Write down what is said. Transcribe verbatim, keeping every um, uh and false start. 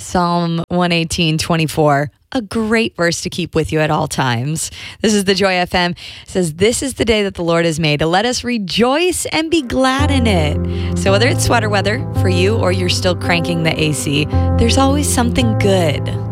Psalm one eighteen, twenty-four. A great verse to keep with you at all times. This is the Joy F M. It says, this is the day that the Lord has made. Let us rejoice and be glad in it. So whether it's sweater weather for you or you're still cranking the A C, there's always something good